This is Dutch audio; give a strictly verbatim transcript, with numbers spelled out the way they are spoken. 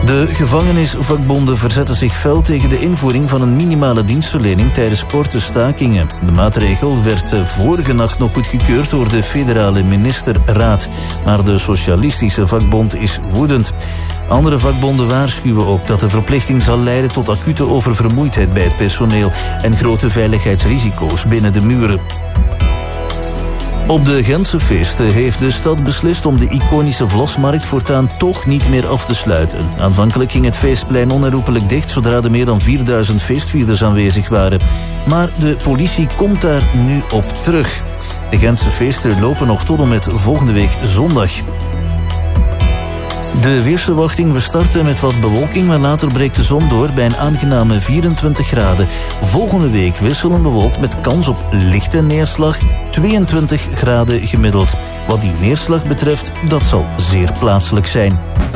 De gevangenisvakbonden verzetten zich fel tegen de invoering van een minimale dienstverlening tijdens korte stakingen. De maatregel werd vorige nacht nog goedgekeurd door de federale ministerraad, maar de socialistische vakbond is woedend. Andere vakbonden waarschuwen ook dat de verplichting zal leiden tot acute oververmoeidheid bij het personeel en grote veiligheidsrisico's binnen de muren. Op de Gentse feesten heeft de stad beslist om de iconische Vlosmarkt voortaan toch niet meer af te sluiten. Aanvankelijk ging het feestplein onherroepelijk dicht zodra er meer dan vierduizend feestvierders aanwezig waren. Maar de politie komt daar nu op terug. De Gentse feesten lopen nog tot en met volgende week zondag. De weersverwachting, we starten met wat bewolking, maar later breekt de zon door bij een aangename vierentwintig graden. Volgende week wisselend bewolkt met kans op lichte neerslag, tweeëntwintig graden gemiddeld. Wat die neerslag betreft, dat zal zeer plaatselijk zijn.